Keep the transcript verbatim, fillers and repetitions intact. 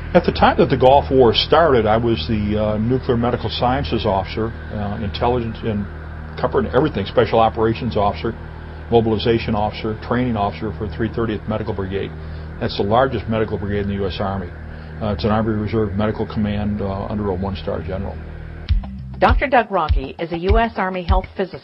At the time that the Gulf War started, I was the uh, nuclear medical sciences officer, uh, intelligence and covering everything, special operations officer, mobilization officer, training officer for three thirtieth Medical Brigade. That's the largest medical brigade in the U S Army. Uh, it's an Army Reserve Medical Command uh, under a one-star general. Doctor Doug Rockey is a U S Army health physicist